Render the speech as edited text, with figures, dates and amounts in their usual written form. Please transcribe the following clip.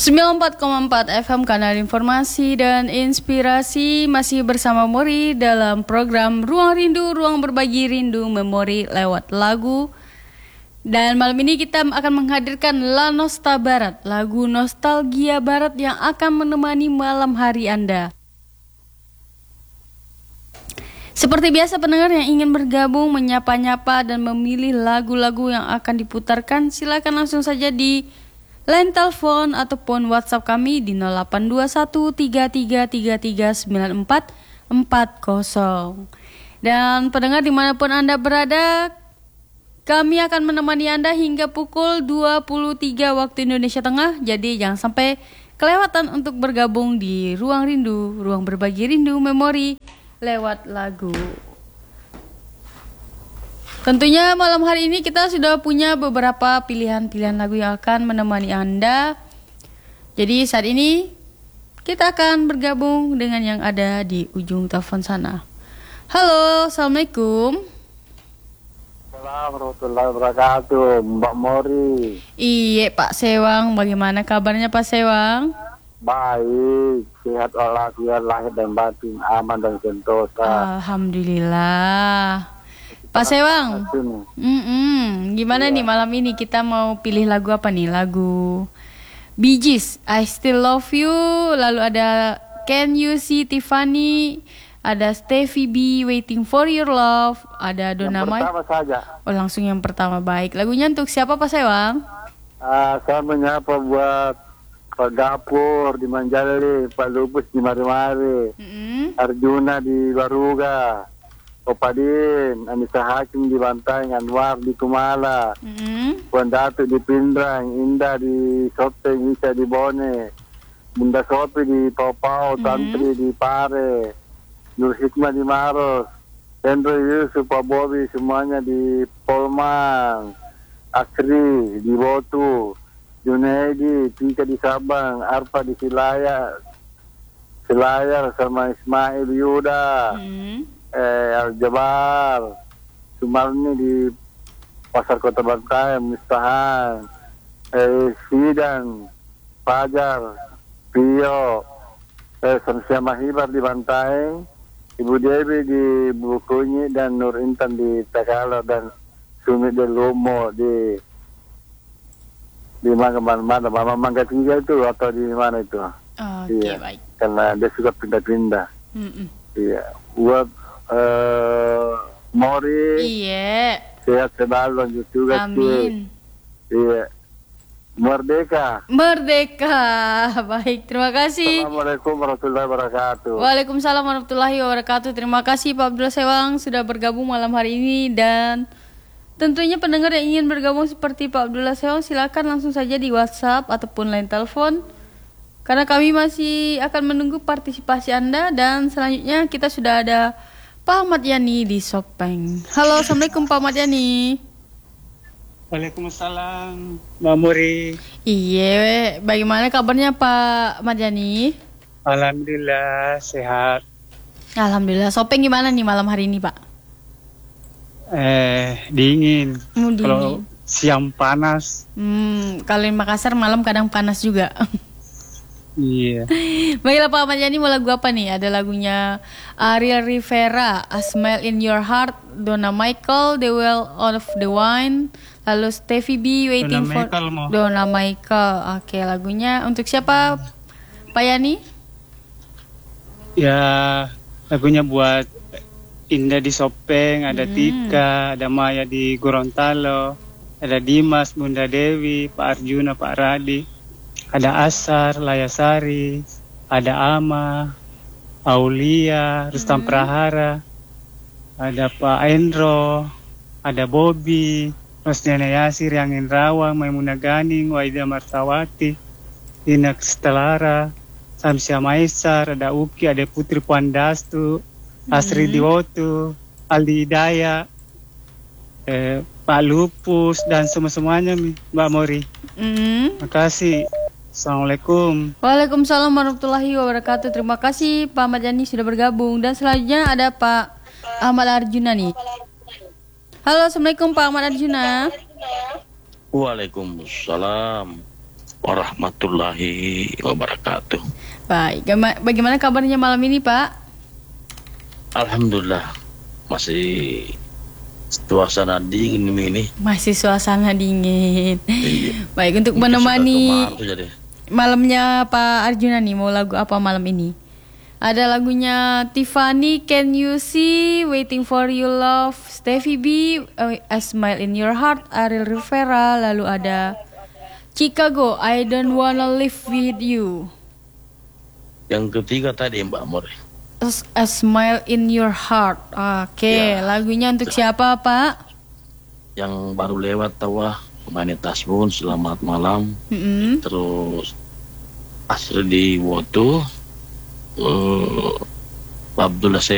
94,4 FM Kanal Informasi dan Inspirasi, masih bersama Mori dalam program Ruang Rindu, Ruang Berbagi Rindu Memori lewat lagu. Dan malam ini kita akan menghadirkan La Nosta Barat, lagu nostalgia barat yang akan menemani malam hari Anda. Seperti biasa, pendengar yang ingin bergabung, menyapa-nyapa dan memilih lagu-lagu yang akan diputarkan, silakan langsung saja di line telepon ataupun WhatsApp kami di 082133339440. Dan pendengar dimanapun Anda berada, kami akan menemani Anda hingga pukul 23 waktu Indonesia Tengah. Jadi jangan sampai kelewatan untuk bergabung di Ruang Rindu, Ruang Berbagi Rindu Memori lewat lagu. Tentunya malam hari ini kita sudah punya beberapa pilihan-pilihan lagu yang akan menemani Anda. Jadi saat ini kita akan bergabung dengan yang ada di ujung telepon sana. Halo, Assalamualaikum. Assalamualaikum warahmatullahi wabarakatuh, Mbak Mori. Iya, Pak Sewang, bagaimana kabarnya Pak Sewang? Baik, sehat walafiat lahir dan batin, aman dan sentosa. Alhamdulillah. Pak Sewang, gimana nih malam ini kita mau pilih lagu apa nih? Lagu Bee Gees, I Still Love You. Lalu ada Can You See Tiffany, ada Stevie B, Waiting For Your Love, ada Donna Mai. Yang pertama saja. Oh, langsung yang pertama, baik. Lagunya untuk siapa Pak Sewang? Saya menyapa buat Pak Gapur di Manjali, Pak Lupus di Mari-Mari, Arjuna di Baruga, Opadin, Anissa Hakim di Bantai, Anwar di Kumala, Puan Datu di Pindrang, Indah di Sopeng, Isa di Bone, Bunda Sopi di Pau-Pau, Tantri di Pare, Nur Hikmah di Maros, Hendro Yusuf, Pak Bobi, semuanya di Polman, Akri di Botu, Junaidi, Tika di Sabang, Arpa di Selayar sama Ismail Yuda, Al-Jabar, Sumarni di Pasar Kota Bantai, Mistahan, Sidan, Fajar, Pio, Samsia Mahibar di Bantai, Ibu Dewi di Bukunyi, dan Nur Intan di Takala, dan Sumi del Lomo di mana Mangga 3 itu atau di mana itu? Oke, baik. Karena dia suka pindah-pindah. Iya, buat Mori. Iya. Sehat selalu, lanjut juga. Amin. Iya. Merdeka. Baik, terima kasih. Assalamualaikum warahmatullahi wabarakatuh. Waalaikumsalam warahmatullahi wabarakatuh. Terima kasih Pak Abdul Sewang sudah bergabung malam hari ini. Dan tentunya pendengar yang ingin bergabung seperti Pak Abdullah Sewang, silakan langsung saja di WhatsApp ataupun line telepon, karena kami masih akan menunggu partisipasi Anda. Dan selanjutnya kita sudah ada Pak Ahmad Yani di Sopeng. Halo, Assalamualaikum Pak Ahmad Yani. Waalaikumsalam, Mbak Muri. Iya, bagaimana kabarnya Pak Ahmad Yani? Alhamdulillah sehat. Alhamdulillah. Sopeng gimana nih malam hari ini Pak? Dingin. Dingin. Kalau siang panas. Kalau di Makassar malam kadang panas juga. Iya. Baiklah Pak Ahmad Yani, mau lagu apa nih? Ada lagunya Ariel Rivera, A Smile in Your Heart, Donna Michael, The Well of the Wine, lalu Stevie B, Waiting for Donna Michael. Oke, lagunya untuk siapa Pak Yani? Ya, lagunya buat Indah di Sopeng, ada Tika, ada Maya di Gorontalo, ada Dimas, Bunda Dewi, Pak Arjuna, Pak Radi, ada Asar, Layasari, ada Ama, Aulia, Rustam Prahara, ada Pak Endro, ada Bobby, Rosdiana Yasir, Yangin Rawang, Maimunah Ganing, Waida Martawati, Inak Stelara, Samsia Maisar, ada Uki, ada Putri Puandastu, Asri Diwotu, Aldi Hidayah, Pak Lupus, dan semuanya Mbak Mori. Terima kasih. Assalamualaikum. Waalaikumsalam warahmatullahi wabarakatuh. Terima kasih Pak Ahmad Yani sudah bergabung. Dan selanjutnya ada Pak Ahmad Arjuna nih. Halo, Assalamualaikum Pak Ahmad Arjuna. Waalaikumsalam. warahmatullahi wabarakatuh. Baik, bagaimana kabarnya malam ini, Pak? Alhamdulillah masih suasana dingin ini. Masih suasana dingin. Iya. Baik, untuk Ini menemani kesukaan tuh jadi. malamnya Pak Arjuna nih, mau lagu apa malam ini? Ada lagunya Tiffany, Can You See, Waiting for You Love, Stevie B, A Smile in Your Heart, Ariel Rivera, lalu ada Chicago, I Don't Wanna Live With You. Yang ketiga tadi Mbak Mor. A Smile in Your Heart. Oke, Ya. lagunya untuk siapa, Pak? Yang baru lewat tawa Humanitas Pun, selamat malam. Terus Asri di Woto, Abdullah